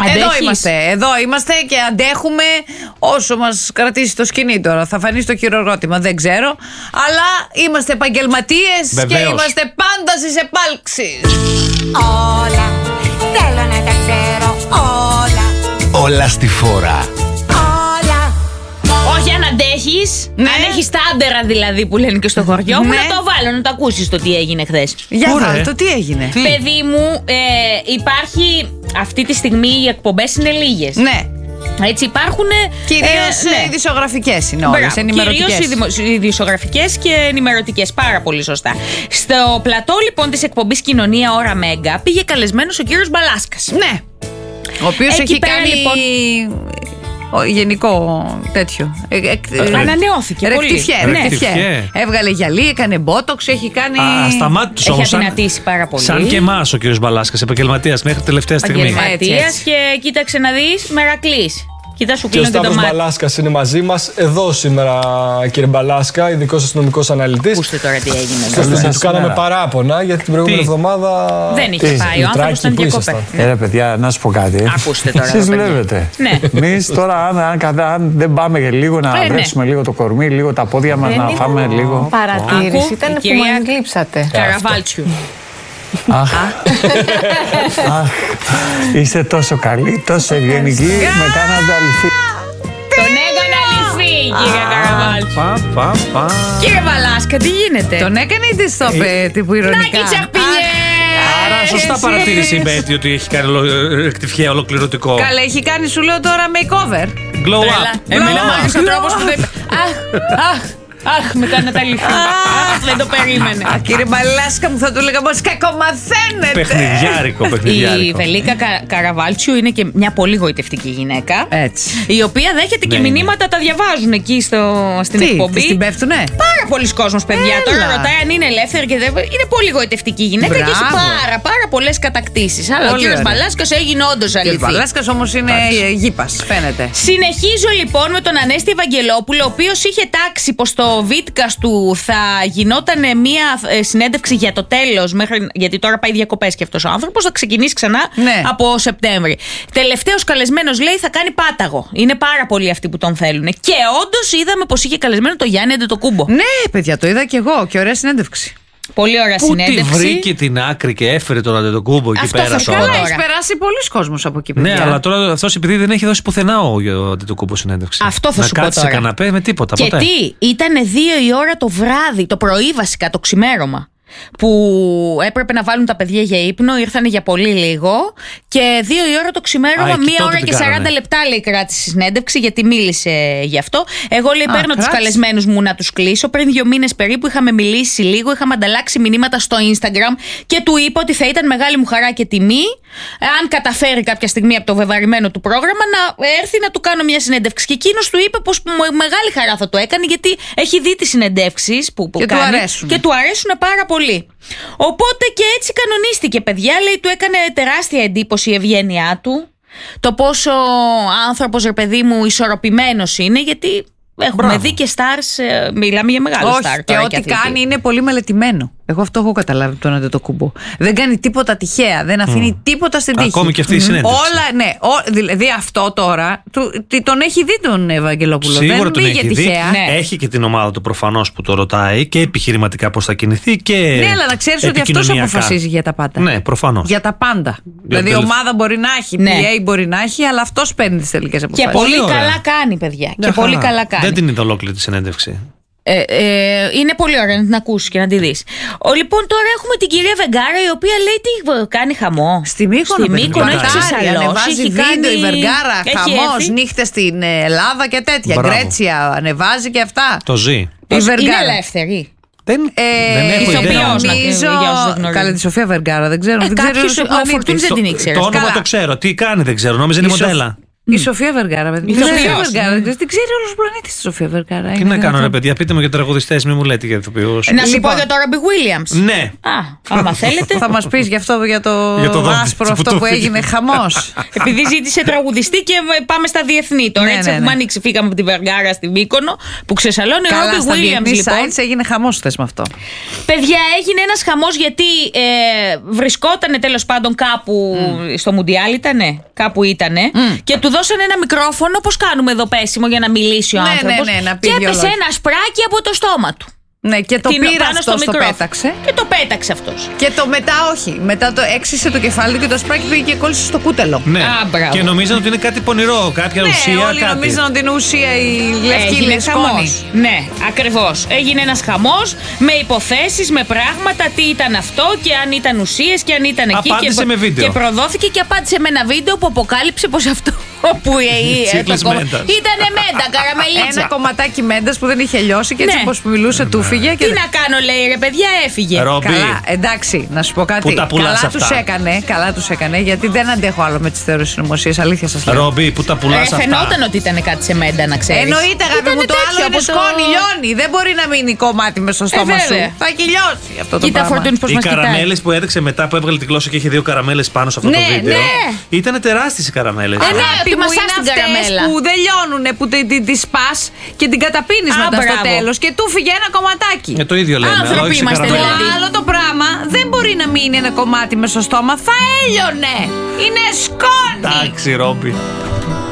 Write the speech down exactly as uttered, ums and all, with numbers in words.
Αντέχεις? Εδώ είμαστε, εδώ είμαστε και αντέχουμε όσο μας κρατήσει το σκηνή τώρα. Θα φανεί στο χειροκρότημα, δεν ξέρω. Αλλά είμαστε επαγγελματίες και είμαστε πάντα στις επάλξεις. Όλα, θέλω να τα ξέρω όλα. Όλα στη φόρα. Όλα. Όχι αν αντέχεις, ναι. αν έχεις τα άμπερα δηλαδή που λένε και στο χωριό μου, ναι. να το βάλω, να το ακούσεις το τι έγινε χθες. Για βάλω το τι έγινε. Τι? Παιδί μου, ε, υπάρχει αυτή τη στιγμή οι εκπομπές είναι λίγες. Ναι. Έτσι υπάρχουν. Κυρίως ε, ναι. οι ειδησιογραφικές είναι όλες, ενημερωτικές. Κυρίως οι, δημο, οι ειδησιογραφικές και ενημερωτικές. Πάρα πολύ σωστά. Στο πλατό λοιπόν της εκπομπής Κοινωνία Ώρα Μέγκα πήγε καλεσμένος ο κύριος Μπαλάσκας. Ναι. Ο οποίος Εκεί έχει πέρα, κάνει λοιπόν, ο, γενικό τέτοιο. Ε, ε, Ανανεώθηκε ρεκτιφιέ, πολύ. ρεκτιφιέ. Ναι. Έβγαλε γυαλί, έκανε μπότοξ, έχει κάνει. Α, σταμάτητος Έχει όμως. αδυνατήσει Σαν, πάρα πολύ. σαν και εμάς ο κύριος Μπαλάσκας, επαγγελματίας μέχρι τελευταία στιγμή. Επαγγελματίας και κοίταξε να δεις, μερακλής. Κοίτα, σου Και ο κλείνω και το Σταύρος μάτι. Μπαλάσκας είναι μαζί μας εδώ σήμερα, κύριε Μπαλάσκα, ειδικός αστυνομικός αναλυτής. Ακούστε τώρα τι έγινε. Ωστόσο, του κάναμε παράπονα γιατί την προηγούμενη Τι? εβδομάδα. Δεν είχε πάει, ο άνθρωπος ήταν διακοπές. Ε, ρε παιδιά, να σου πω κάτι. Ακούστε τώρα. Εσείς ρε παιδιά. δουλεύετε. Ναι. Εμείς τώρα, αν, αν, αν, αν δεν πάμε για λίγο να Ε, ναι. βρέξουμε λίγο το κορμί, λίγο τα πόδια μας, να φάμε λίγο. Παρατήρηση, Ακού, ήταν η που κυρία με εγκλείψατε. Καραβάλτσιου. Αχ, αχ, είστε τόσο καλοί, τόσο ευγενικοί, με κάνατε αληθή. Τον έκανε αληθή, κύριε Καραβάλτσιου. Πα, πα, πα. Κύριε Βαλάσκα, τι γίνεται. Τον έκανε ή τη το είπε τύπου ηρωνικά. Νάκη Τσαχπινιέ. Άρα σωστά παρατήρησε η Μπέτη ότι έχει κάνει ρεκτιφιέ ολοκληρωτικό. Καλά, έχει κάνει, σου λέω τώρα, makeover. Glow Τρέλα. up. Εμένα Glow μου up. άρεσε ο τρόπος που δεν. Αχ, αχ, αχ, με κάνατε αληθή. Αχ, δεν το περίμενε. Α, κύριε Μπαλάσκα μου, θα του λέγα πως κακομαθαίνετε. Παιχνιδιάρικο, Η παιχνιδιάρικο. Βελίκα Κα- Καραβάλτσιου είναι και μια πολύ γοητευτική γυναίκα. Έτσι. Η οποία δέχεται και Ναι, μηνύματα, τα διαβάζουν εκεί στο, στην Τι, εκπομπή. την πέφτουνε. Πάρα πολλοί κόσμος, παιδιά. Έλα. Τώρα ρωτάει αν είναι ελεύθερη και δεν. Είναι πολύ γοητευτική γυναίκα και έχει Μπράβο. πάρα, πάρα πολλές κατακτήσεις. Αλλά ο Πολύ κύριος ωραία. Μπαλάσκας έγινε όντως Κύριε αληθή. Μπαλάσκας όμως είναι γήπας, φαίνεται. Συνεχίζω λοιπόν με τον Ανέστη Ευαγγελόπουλο, ο οποίος είχε τάξει πως το βίτκας του θα γινόταν μια ε, συνέντευξη για το τέλος, μέχρι, γιατί τώρα πάει διακοπές και αυτός ο άνθρωπος, θα ξεκινήσει ξανά Ναι. από Σεπτέμβρη. Τελευταίος καλεσμένος λέει θα κάνει Πάταγο. Είναι πάρα πολλοί αυτοί που τον θέλουν. Και όντως είδαμε πως είχε καλεσμένο το Γιάννη Αντετοκούμπο. Ναι, παιδιά, το είδα κι εγώ και ωραία συνέντευξη. Πολύ ωραία Πού τη συνέντευξη. βρήκε την άκρη και έφερε τον Αντετοκούμπο εκεί Αυτό πέρα θα σου τώρα. πω Καλά, τώρα. έχει περάσει πολλοί κόσμος από εκεί, παιδιά. Ναι, αλλά τώρα αυτός επειδή δεν έχει δώσει πουθενά ο Αντετοκούμπο συνέντευξη. Αυτό θα να σου πω κάτσει σε τώρα. καναπέ με τίποτα. Και ποτέ. τι, ήταν δύο η ώρα το βράδυ, το πρωί βασικά, το ξημέρωμα. Που έπρεπε να βάλουν τα παιδιά για ύπνο, ήρθαν για πολύ λίγο. Και δύο η ώρα το ξημέρωμα, Α, εκεί μία τότε ώρα την και σαράντα κάνανε. λεπτά λέει κράτησε η συνέντευξη, γιατί μίλησε γι' αυτό. Εγώ λέει Α, παίρνω τους κράτησε. καλεσμένους μου να τους κλείσω. Πριν δύο μήνες περίπου είχαμε μιλήσει λίγο, είχαμε ανταλλάξει μηνύματα στο Instagram και του είπα ότι θα ήταν μεγάλη μου χαρά και τιμή, αν καταφέρει κάποια στιγμή από το βεβαρημένο του πρόγραμμα, να έρθει να του κάνω μια συνέντευξη. Και εκείνος του είπε πως με μεγάλη χαρά θα το έκανε, γιατί έχει δει τις συνεντεύξεις που, που Και του κάνει αρέσουν. και του αρέσουν πάρα πολύ. Οπότε και έτσι κανονίστηκε, παιδιά. Λέει, του έκανε τεράστια εντύπωση η ευγένειά του. Το πόσο άνθρωπος, ρε παιδί μου, ισορροπημένος είναι, γιατί έχουμε Μπράβο. δει και stars, ε, μιλάμε για μεγάλο Όχι, star. και τώρα ό,τι αθλητή. κάνει είναι πολύ μελετημένο. Εγώ αυτό έχω καταλάβει από τον Αντετοκούμπο. Δεν κάνει τίποτα τυχαία, δεν αφήνει τίποτα στην τύχη. Ακόμη και αυτή η Μμμ. συνέντευξη. Όλα, ναι. Ο, δηλαδή αυτό τώρα, του, τι- τον έχει δει τον Ευαγγελόπουλο. Σίγουρα δεν τον πήγε έχει δει. τυχαία. Ναι. Έχει και την ομάδα του προφανώς που το ρωτάει και επιχειρηματικά πώς θα κινηθεί και. Ναι, αλλά να ξέρεις ότι αυτός επικοινωνιακά. αποφασίζει για τα πάντα. Ναι, προφανώς. Για τα πάντα. Δηλαδή η τελευ- ομάδα μπορεί να έχει, Ναι. πι έι μπορεί να έχει, αλλά αυτός παίρνει τις τελικές Και αποφάσεις. πολύ ωραία. καλά κάνει, παιδιά. Μια και πολύ χαρά. καλά κάνει. Δεν την είδα ολόκληρη τη συνέντευξη. Ε, ε, είναι πολύ ωραία να την ακούσεις και να τη δεις. Ο, λοιπόν, τώρα έχουμε την κυρία Βεγγάρα, η οποία λέει τι κάνει χαμό. Στη Μύκονο, Στη Μύκονο έχει Πατάρι, ξεσαλώσει. ανεβάζει έχει βίντεο, κάνει... η Βεργάρα, έχει χαμός, έρθει. νύχτες στην Ελλάδα και τέτοια. Μπράβο. Γκρέτσια, ανεβάζει και αυτά. Το ζει. Η Είναι Βεργάρα. ελεύθερη. Δεν, Ε, δεν έχω ηθοποιός, ιδέα. να- Νομίζω. για όσους δεν γνωρίζουν. Καλά, τη Σοφία Βεργάρα, δεν ξέρω. Ε, δεν ξέρω κάποιος, ο ο πλανήτης. Φορτούνης δεν την ήξερε. Το όνομα Καλά. το ξέρω. Τι κάνει δεν ξέρω. Νόμιζα είναι Η Σοφ- μοντέλα. Η Σοφία Βεργάρα, παιδί. Η Σοφία Βεργάρα. Δεν ξέρει όλο ο πλανήτη τη Σοφία Βεργάρα. Τι να κάνω, ρε παιδιά, πείτε μου για τραγουδιστές, μην μου λέτε για ηθοποιούς. Να σου πω για το Ρόμπι Williams. Ναι. Α, άμα θέλετε. Θα μας πεις γι' αυτό για το, Για το δόντι άσπρο που αυτό το που φύγε. έγινε χαμός. Επειδή ζήτησε τραγουδιστή και πάμε στα διεθνή. Τώρα Ναι, έτσι ναι, έχουμε ναι. ανοίξει. Φύγαμε από τη Βεργάρα στη Μύκονο που ξεσαλώνει ο Καλά, Ρόμπι στα Williams διεθνή λοιπόν. sites έγινε χαμός θες με αυτό. Παιδιά, έγινε ένας χαμός γιατί ε, βρισκότανε τέλος πάντων κάπου Mm. στο Μουντιάλ, ήτανε, κάπου ήτανε, Mm. και του δώσανε ένα μικρόφωνο, όπως κάνουμε εδώ πέσιμο για να μιλήσει ο Ναι, άνθρωπος. ναι, ναι, να πει και δυο έπεσε λόγια. ένα σπράκι από το στόμα του. Ναι, και το Την- πήρα πάνω αυτό, το μικρόφωνο. πέταξε. Και το πέταξε αυτός. Και το μετά όχι. Μετά το έξισε το κεφάλι του και το σπράκι πήγε και κόλλησε στο κούτελο. Ναι. Α, μπράβο. Και νομίζαν ότι είναι κάτι πονηρό, κάποια Ναι, ουσία, όλοι κάτι. νομίζαν ότι είναι ουσία η λευκή Έγινε λεσκόνη. χαμός. Ναι, ακριβώς. Έγινε ένας χαμός με υποθέσεις, με πράγματα, τι ήταν αυτό και αν ήταν ουσίες και αν ήταν εκεί. Απάντησε και, με βίντεο. Και προδόθηκε και απάντησε με ένα βίντεο που αποκάλυψε πως αυτό που ε, ε, Τσίκλες το κόμμα- μέντας. ήτανε μέντα, καραμελίτσα. Ένα κομματάκι μέντα που δεν είχε λιώσει και έτσι Ναι. όπως μιλούσε του φύγε. Τι να κάνω, λέει, ρε παιδιά, έφυγε. Ρόμπι. Καλά, εντάξει, να σου πω κάτι. Πού τα πουλάς καλά αυτά? τους έκανε, καλά τους έκανε, γιατί δεν αντέχω άλλο με τις θεωρίες συνωμοσίες, αλήθεια σας λέω. Ρόμπι, που τα Ε, πουλάς αυτά. φαινόταν ότι ήταν κάτι σε μέντα, να ξέρεις. Εννοείται, αγάπη Ήτανε μου, το τέτοιο άλλο είναι από το- σκόνη, λιώνει. Δεν μπορεί να μείνει κομμάτι μες στο στόμα σου. βέβαια. Θα κυλιώσει αυτό το Κοίτα, πράγμα. Φορτούνης, πως Οι μας κοιτάει. καραμέλες που έδειξε μετά που έβγαλε τη γλώσσα και είχε δύο καραμέλες πάνω σε αυτό το Ναι, βίντεο. ναι. Ήταν τεράστιες οι καραμέλες. Ε, ναι. Αγάπη ότι μου, μασάς είναι την αυτές καραμέλα. που δεν λιώνουν, που τη, τη, τη σπάς και την καταπίνεις Α, μετά στο μπράβο. τέλος και του φύγε ένα κομματάκι. Ε, το ίδιο λέμε, αλλά Άνθρωποι όχι σε είμαστε, καραμέλες. δηλαδή. Άλλο το πράγμα δεν μπορεί να μείνει ένα κομμάτι μες στο στόμα, θα έλειωνε. Είναι σκόνη. Εντάξει, Ρόμπι.